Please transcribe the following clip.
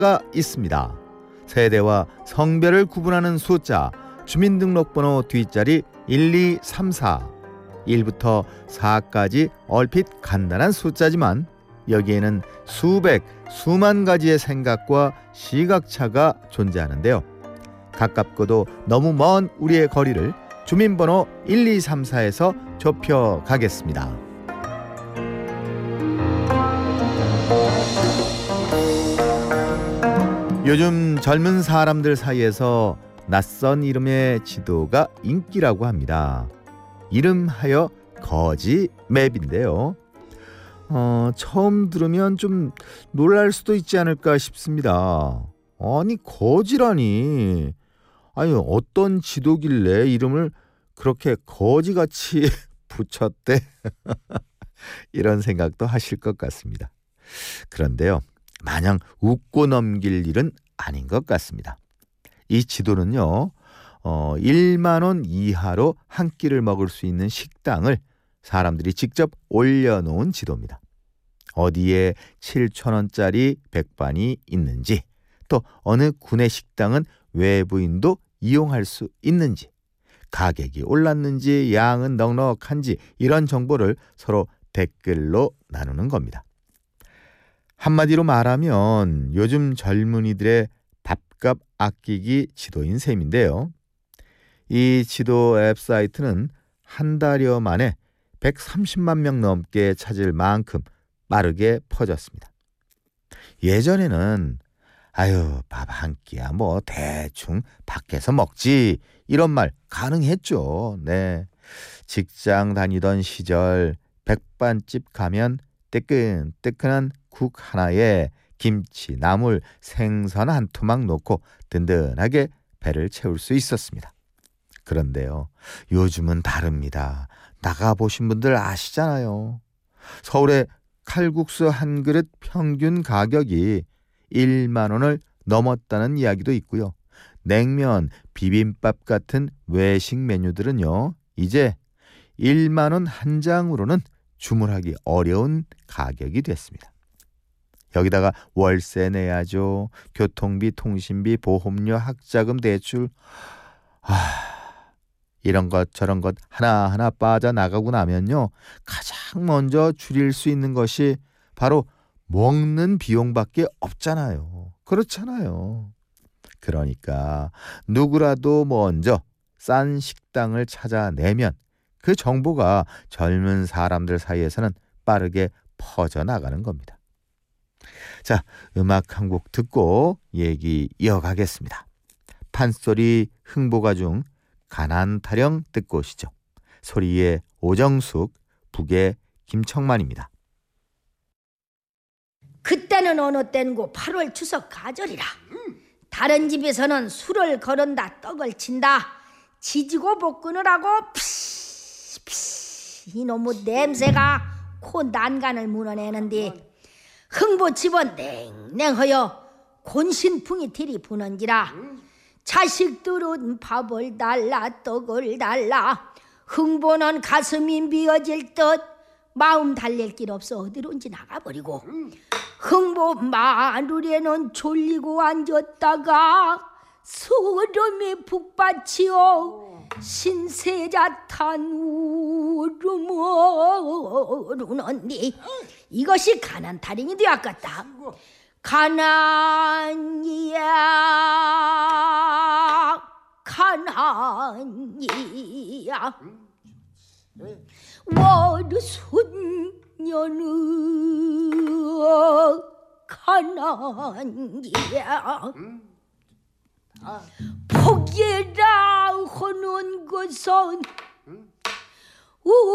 있습니다. 세대와 성별을 구분하는 숫자, 주민등록번호 뒷자리 1234, 1부터 4까지 얼핏 간단한 숫자지만 여기에는 수만 가지의 생각과 시각차가 존재하는데요. 가깝고도 너무 먼 우리의 거리를 주민번호 1234에서 좁혀가겠습니다. 요즘 젊은 사람들 사이에서 낯선 이름의 지도가 인기라고 합니다. 이름하여 거지맵인데요. 처음 들으면 좀 놀랄 수도 있지 않을까 싶습니다. 아니, 거지라니. 아니, 어떤 지도길래 이름을 그렇게 거지같이 붙였대? 이런 생각도 하실 것 같습니다. 그런데요, 마냥 웃고 넘길 일은 아닌 것 같습니다. 이 지도는요, 1만 원 이하로 한 끼를 먹을 수 있는 식당을 사람들이 직접 올려놓은 지도입니다. 어디에 7,000원짜리 백반이 있는지, 또 어느 구내 식당은 외부인도 이용할 수 있는지, 가격이 올랐는지 양은 넉넉한지 이런 정보를 서로 댓글로 나누는 겁니다. 한마디로 말하면 요즘 젊은이들의 밥값 아끼기 지도인 셈인데요. 이 지도 앱 사이트는 한 달여 만에 130만 명 넘게 찾을 만큼 빠르게 퍼졌습니다. 예전에는 밥 한 끼야 뭐 대충 밖에서 먹지 이런 말 가능했죠. 네, 직장 다니던 시절 백반집 가면 뜨끈뜨끈한 국 하나에 김치, 나물, 생선 한 토막 넣고 든든하게 배를 채울 수 있었습니다. 그런데요, 요즘은 다릅니다. 나가보신 분들 아시잖아요. 서울의 칼국수 한 그릇 평균 가격이 1만 원을 넘었다는 이야기도 있고요. 냉면, 비빔밥 같은 외식 메뉴들은요, 이제 1만 원 한 장으로는 주문하기 어려운 가격이 됐습니다. 여기다가 월세 내야죠. 교통비, 통신비, 보험료, 학자금, 대출. 이런 것 저런 것 하나하나 빠져나가고 나면요, 가장 먼저 줄일 수 있는 것이 바로 먹는 비용밖에 없잖아요. 그렇잖아요. 그러니까 누구라도 먼저 싼 식당을 찾아내면 그 정보가 젊은 사람들 사이에서는 빠르게 퍼져나가는 겁니다. 자, 음악 한 곡 듣고 얘기 이어가겠습니다. 판소리 흥보가 중 가난 타령 듣고 오시죠. 소리의 오정숙, 북의 김청만입니다. 그때는 어느 땐고 8월 추석 가절이라. 다른 집에서는 술을 거른다, 떡을 친다, 지지고 볶으느라고 피피 이놈의 냄새가 코 난간을 무너내는데 흥보 집은 냉랭하여 곤신풍이 들이부는지라. 자식들은 밥을 달라 떡을 달라. 흥보는 가슴이 미어질 듯 마음 달랠 길 없어 어디론지 나가버리고, 흥보 마누에는 졸리고 앉았다가 소름이 북받치어 신세자탄 울음으로는니 이것이 가난타령이 되었겠다. 가난이야 가난이야 월순녀는 가난이야. 복이라 하는 것은